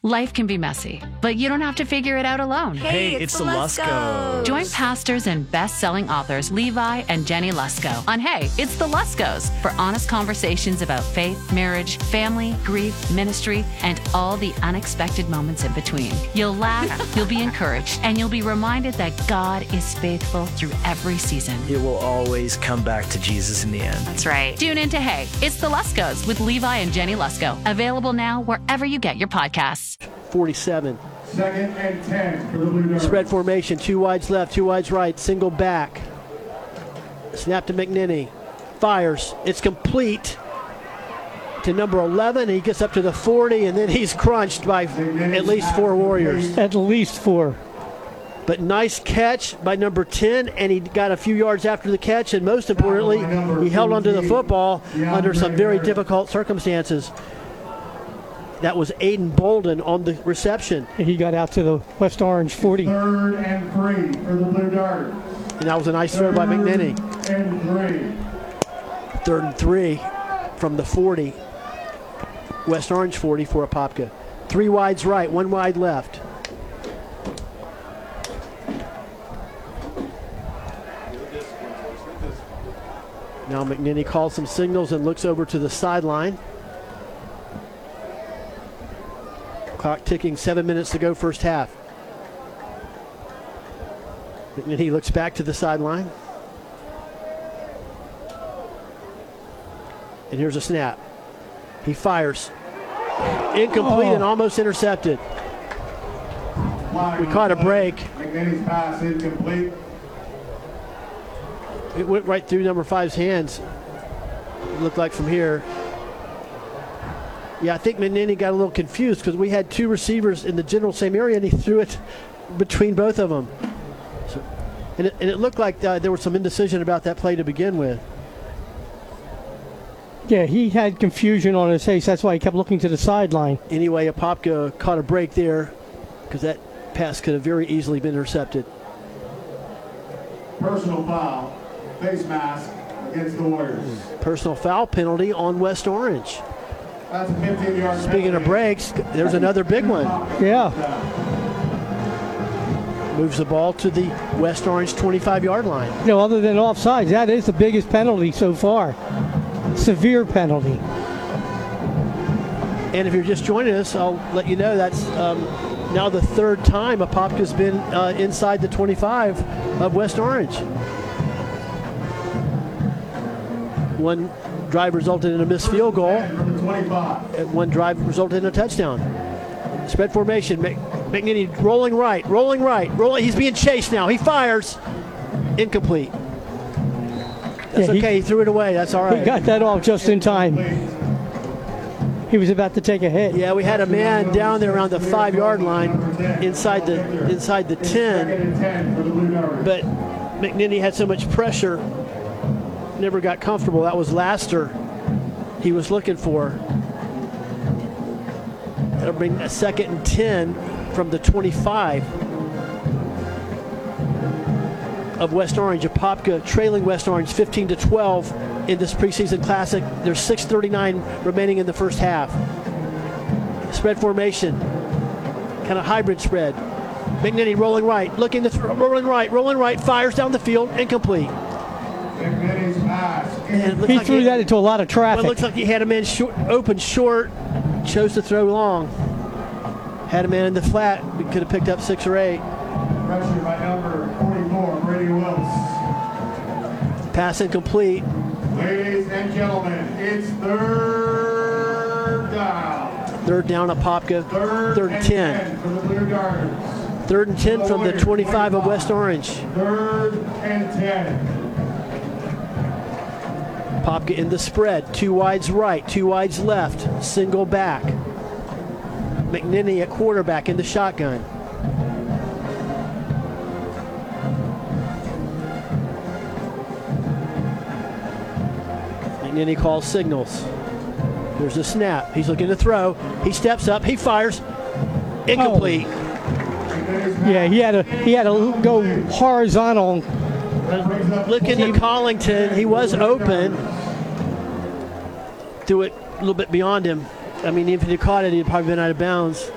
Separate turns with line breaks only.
Life can be messy, but you don't have to figure it out alone.
Hey, it's the Luskos.
Join pastors and best-selling authors Levi and Jenny Lusko on Hey, It's the Luskos for honest conversations about faith, marriage, family, grief, ministry, and all the unexpected moments in between. You'll laugh, you'll be encouraged, and you'll be reminded that God is faithful through every season.
It will always come back to Jesus in the end.
That's right. Tune in to Hey, It's the Luskos with Levi and Jenny Lusko. Available now wherever you get your podcasts.
47.
2nd and 10 for the Blue Darters.
Spread formation, 2 wides left, 2 wides right, single back. Snap to McNinney. Fires. It's complete to number 11. He gets up to the 40, and then he's crunched by at least 4 Warriors.
At least 4.
But nice catch by number 10, and he got a few yards after the catch, and most importantly, he held onto the football under some very difficult circumstances. That was Aiden Bolden on the reception.
He got out to the West Orange 40.
3rd and 3 for the Blue Darters.
And that was a nice throw by McNinney.
3rd and 3.
3rd and 3 from the 40. West Orange 40 for Apopka. 3 wides right, 1 wide left. Now McNinney calls some signals and looks over to the sideline. Clock ticking, 7 minutes to go, first half. McNinney looks back to the sideline. And here's a snap. He fires. Incomplete and almost intercepted. We caught a break.
McNinney's pass incomplete.
It went right through number 5's hands. It looked like from here. Yeah, I think McNinney got a little confused because we had 2 receivers in the general same area, and he threw it between both of them. So, and it looked like there was some indecision about that play to begin with.
Yeah, he had confusion on his face. That's why he kept looking to the sideline.
Anyway, Apopka caught a break there because that pass could have very easily been intercepted.
Personal foul. Face mask against the Warriors.
Personal foul penalty on West Orange.
That's a 15-yard
Speaking of breaks, there's another big one.
Yeah.
Moves the ball to the West Orange 25-yard line.
You know, other than offsides, that is the biggest penalty so far. Severe penalty.
And if you're just joining us, I'll let you know that's now the 3rd time Apopka's been inside the 25 of West Orange. One drive resulted in a missed field goal. And one drive resulted in a touchdown. Spread formation. McNinney rolling right. He's being chased now. He fires. Incomplete. That's okay. He threw it away. That's all right.
He got that off just in time. He was about to take a hit.
Yeah, we had a man down there around the 5-yard line inside the 10. But McNinney had so much pressure, never got comfortable. That was Laster he was looking for. That'll bring a 2nd and 10 from the 25 of West Orange. Apopka trailing West Orange 15-12 in this preseason classic. There's 6:39 remaining in the first half. Spread formation, kind of hybrid spread. McNinney rolling right, looking to throw, rolling right, fires down the field, incomplete.
McNinney's pass.
He threw that into a lot of traffic.
Well, it looks like he had a man open short, chose to throw long. Had a man in the flat, we could have picked up 6 or 8.
Pressure by number 44, Brady Wills.
Pass incomplete.
Ladies and gentlemen, it's 3rd down.
3rd down, Apopka. 3rd and 10.
For the Blue Darters.
3rd and 10 from the 25 of West Orange.
3rd and 10.
Apopka in the spread. 2 wides right, 2 wides left. Single back. McNinney at quarterback in the shotgun. McNinney calls signals. There's a snap. He's looking to throw. He steps up. He fires. Incomplete.
Yeah, he had to go horizontal.
Looking to Collington. He was open. Threw it a little bit beyond him. I mean, if he had caught it, he'd probably been out of bounds.